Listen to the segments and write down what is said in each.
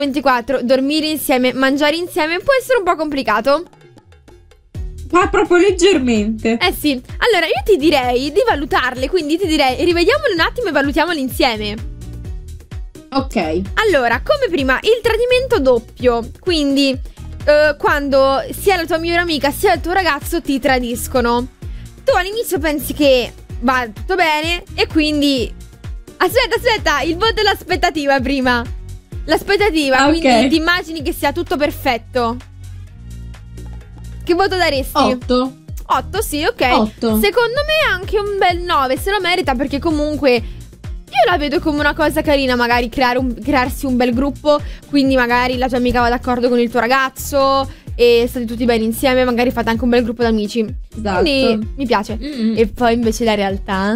24, dormire insieme, mangiare insieme può essere un po' complicato. Ma proprio leggermente. Eh sì, allora io ti direi di valutarle, quindi ti direi rivediamole un attimo e valutiamole insieme. Ok. Allora, come prima, il tradimento doppio, quindi quando sia la tua migliore amica sia il tuo ragazzo ti tradiscono. Tu all'inizio pensi che va tutto bene e quindi... Aspetta, il voto dell'aspettativa prima. L'aspettativa, Ok. quindi ti immagini che sia tutto perfetto. Che voto daresti? 8. 8, sì, ok. 8. Secondo me anche un bel 9, se lo merita, perché comunque io la vedo come una cosa carina, magari crearsi un bel gruppo, quindi magari la tua amica va d'accordo con il tuo ragazzo e state tutti bene insieme, magari fate anche un bel gruppo d'amici. Esatto. Quindi mi piace. E poi invece la realtà?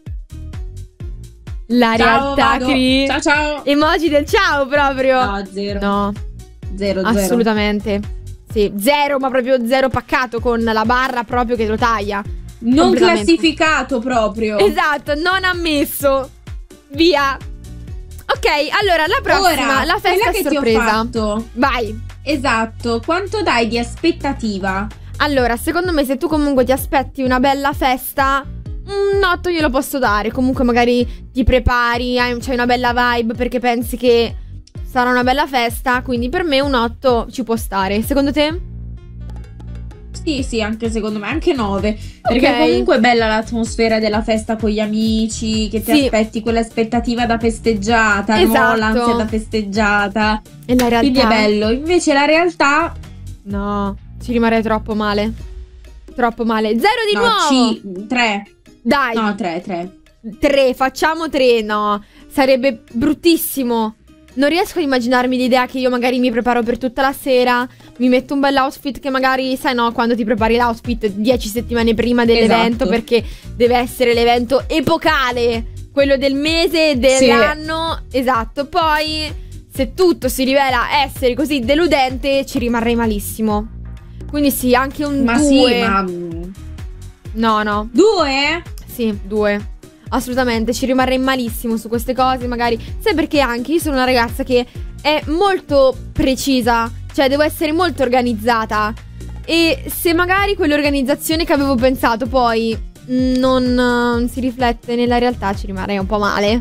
La Ciao, realtà, vado. Cri. Ciao, ciao. Emoji del ciao proprio. No, 0. No, 0, 0. assolutamente. Sì, 0, ma proprio 0 paccato, con la barra proprio che lo taglia. Non Completamente. classificato proprio. Esatto, non ammesso. Via. Ok, allora la prossima, Ora, la festa quella a che ti ho sorpresa. fatto. Vai. Esatto. Quanto dai di aspettativa? Allora, secondo me se tu comunque ti aspetti una bella festa, un 8 glielo posso dare. Comunque magari ti prepari, c'hai una bella vibe perché pensi che sarà una bella festa, quindi per me un 8 ci può stare. Secondo te? Sì, anche secondo me, anche 9. Perché Ok. comunque è bella l'atmosfera della festa con gli amici, che ti Sì. aspetti quell'aspettativa da festeggiata, Esatto. no? L'ansia da festeggiata. E la realtà? Quindi è bello. Invece la realtà... No, ci rimarrei troppo male. Troppo male. 0 di nuovo. 3. Dai. No, 3. 3, facciamo 3, no. Sarebbe bruttissimo. Non riesco a immaginarmi l'idea che io magari mi preparo per tutta la sera, mi metto un bell'outfit che magari, sai no, quando ti prepari l'outfit 10 settimane prima dell'evento, Esatto. perché deve essere l'evento epocale, quello del mese, dell'anno. Esatto, poi se tutto si rivela essere così deludente ci rimarrei malissimo. Quindi sì, anche un 2. Ma sì, ma... No. 2? Sì, 2. Assolutamente, ci rimarrei malissimo su queste cose, magari. Sai perché anche io sono una ragazza che è molto precisa, cioè devo essere molto organizzata. E se magari quell'organizzazione che avevo pensato poi non si riflette nella realtà, ci rimarrei un po' male.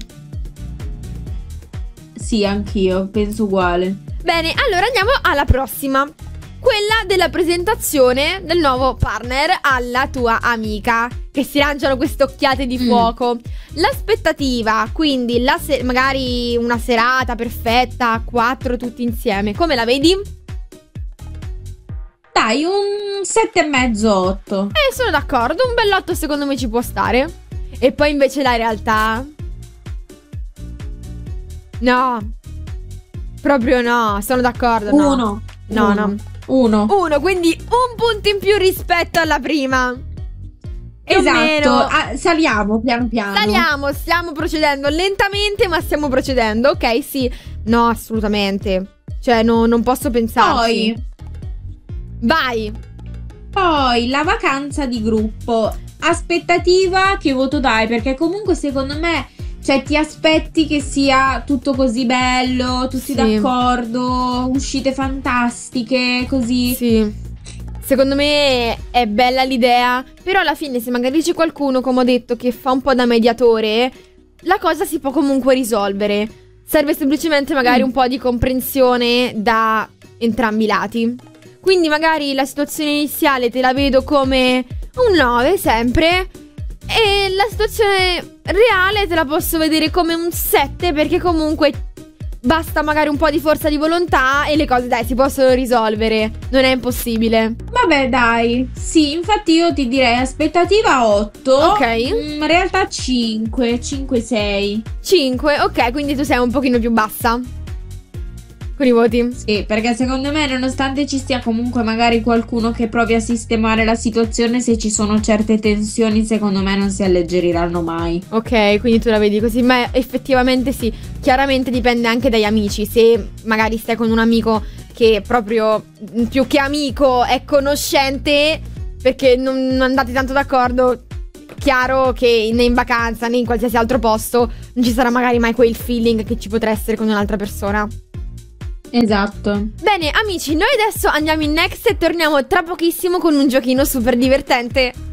Sì, anch'io, penso uguale. Bene, allora andiamo alla prossima. Quella della presentazione del nuovo partner alla tua amica, che si lanciano queste occhiate di fuoco. L'aspettativa, quindi magari una serata perfetta, 4 tutti insieme. Come la vedi? Dai, un 7,5, 8. Sono d'accordo, un bell'otto secondo me ci può stare. E poi invece la realtà? No, proprio no, sono d'accordo, no. 1. No. 1. 1, quindi un punto in più rispetto alla prima. Più o Esatto. meno. Saliamo piano piano. Saliamo, stiamo procedendo lentamente, ma stiamo procedendo. Ok, sì. No, assolutamente. Cioè, non posso pensarci. Poi la vacanza di gruppo. Aspettativa, che voto dai? Perché comunque secondo me, cioè, ti aspetti che sia tutto così bello, tutti Sì. d'accordo, uscite fantastiche, così. Sì. Secondo me è bella l'idea, però alla fine se magari c'è qualcuno, come ho detto, che fa un po' da mediatore, la cosa si può comunque risolvere. Serve semplicemente magari un po' di comprensione da entrambi i lati. Quindi magari la situazione iniziale te la vedo come un 9 sempre, e la situazione reale te la posso vedere come un 7, perché comunque basta magari un po' di forza di volontà e le cose, dai, si possono risolvere. Non è impossibile. Vabbè, dai. Sì, infatti io ti direi aspettativa 8. Ok. In realtà 5, 6. 5, ok, quindi tu sei un pochino più bassa con i voti. Sì, perché secondo me, nonostante ci sia comunque magari qualcuno che provi a sistemare la situazione, se ci sono certe tensioni, secondo me non si alleggeriranno mai. Ok, quindi tu la vedi così, ma effettivamente sì. Chiaramente dipende anche dagli amici. Se magari stai con un amico che proprio più che amico è conoscente, perché non andate tanto d'accordo, chiaro che né in vacanza né in qualsiasi altro posto non ci sarà magari mai quel feeling che ci potrà essere con un'altra persona. Esatto. Bene amici, noi adesso andiamo in next e torniamo tra pochissimo con un giochino super divertente.